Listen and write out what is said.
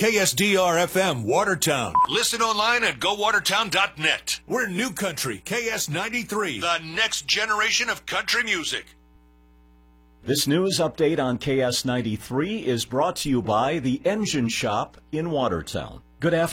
KSDR-FM Watertown. Listen online at gowatertown.net. We're New Country, KS93, the next generation of country music. This news update on KS93 is brought to you by the Engine Shop in Watertown. Good afternoon.